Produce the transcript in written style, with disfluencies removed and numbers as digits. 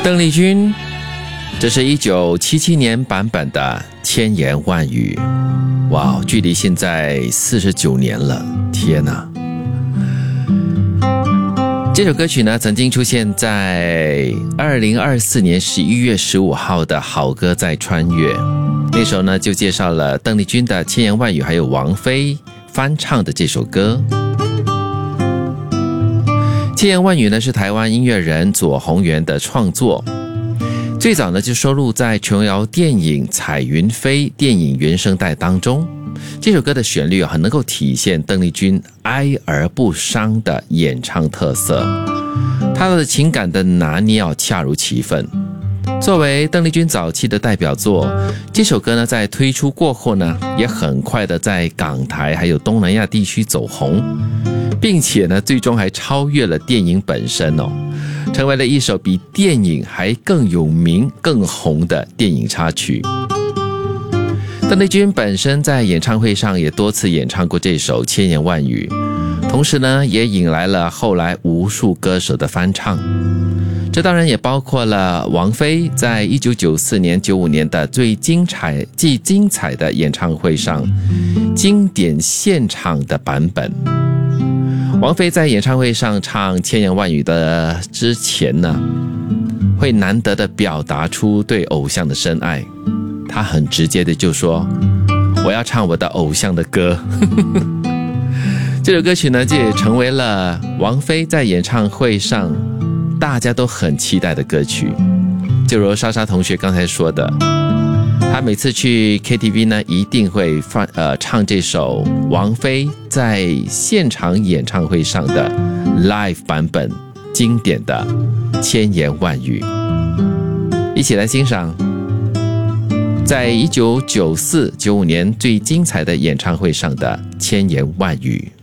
邓丽君，这是1977年版本的《千言万语》。哇，距离现在49年了，天哪！这首歌曲呢，曾经出现在2024年11月15号的《好歌在穿越》。那时候呢，就介绍了邓丽君的《千言万语》，还有王菲翻唱的这首歌。千言万语呢，是台湾音乐人左宏元的创作，最早呢就收录在琼瑶电影《彩云飞》电影原声带当中。这首歌的旋律很能够体现邓丽君哀而不伤的演唱特色，她的情感的拿捏恰如其分。作为邓丽君早期的代表作，这首歌呢在推出过后呢，也很快的在港台还有东南亚地区走红，并且呢最终还超越了电影本身成为了一首比电影还更有名更红的电影插曲。邓丽君本身在演唱会上也多次演唱过这首《千言万语》，同时呢也引来了后来无数歌手的翻唱。这当然也包括了王菲在1994年、95年的最精彩的演唱会上经典现场的版本。王菲在演唱会上唱《千言万语》的之前呢，会难得的表达出对偶像的深爱。她很直接的就说：“我要唱我的偶像的歌。”这首歌曲呢，就也成为了王菲在演唱会上大家都很期待的歌曲。就如莎莎同学刚才说的，她每次去 KTV 呢，一定会唱这首王菲在现场演唱会上的 live 版本经典的《千言万语》。一起来欣赏在1994、95年最精彩的演唱会上的《千言万语》。